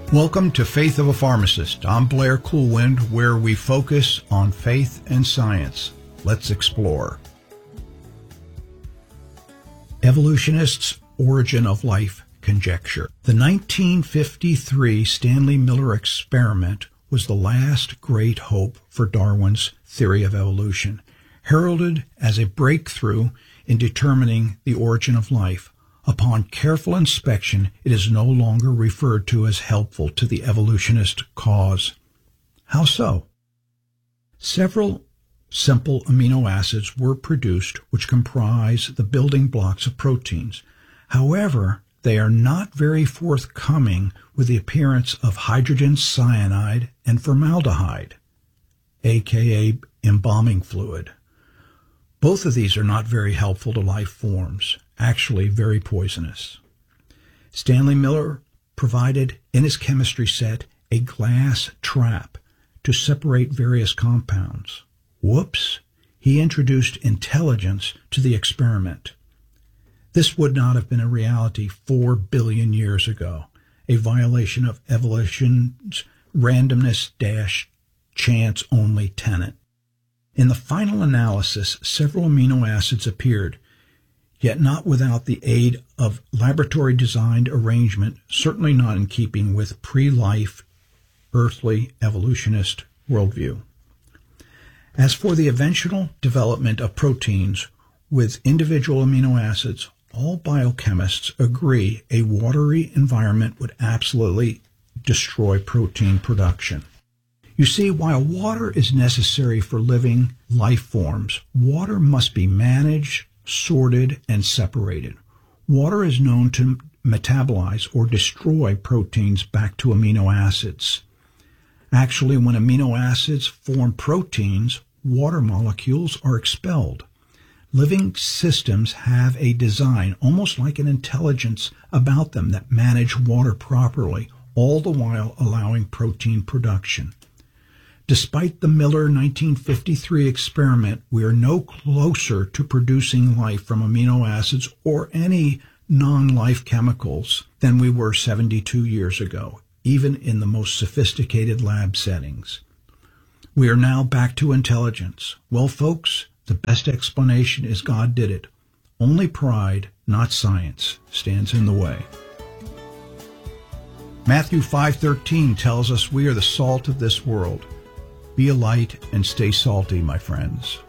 Welcome to Faith of a Pharmacist. I'm Blair Coolwind, where we focus on faith and science. Let's explore. Evolutionists' origin of life conjecture. The 1953 Stanley Miller experiment was the last great hope for Darwin's theory of evolution, heralded as a breakthrough in determining the origin of life. Upon careful inspection, it is no longer referred to as helpful to the evolutionist cause. How so? Several simple amino acids were produced which comprise the building blocks of proteins. However, they are not very forthcoming with the appearance of hydrogen cyanide and formaldehyde, aka embalming fluid. Both of these are not very helpful to life forms, actually very poisonous. Stanley Miller provided in his chemistry set a glass trap to separate various compounds. Whoops! He introduced intelligence to the experiment. This would not have been a reality 4 billion years ago, a violation of evolution's randomness-chance-only tenet. In the final analysis, several amino acids appeared, yet not without the aid of laboratory-designed arrangement, certainly not in keeping with pre-life, earthly evolutionist worldview. As for the eventual development of proteins with individual amino acids, all biochemists agree a watery environment would absolutely destroy protein production. You see, while water is necessary for living life forms, water must be managed, sorted, and separated. Water is known to metabolize or destroy proteins back to amino acids. Actually, when amino acids form proteins, water molecules are expelled. Living systems have a design, almost like an intelligence about them, that manage water properly, all the while allowing protein production. Despite the Miller 1953 experiment, we are no closer to producing life from amino acids or any non-life chemicals than we were 72 years ago, even in the most sophisticated lab settings. We are now back to intelligence. Well, folks, the best explanation is God did it. Only pride, not science, stands in the way. Matthew 5:13 tells us we are the salt of this world. Be a light and stay salty, my friends.